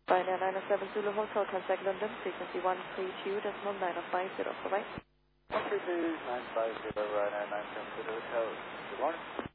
Pioneer 907 Zulu Hotel, contact London, frequency 132.950. Bye-bye. 132.950, Ryanair 970 Hotel. Good morning.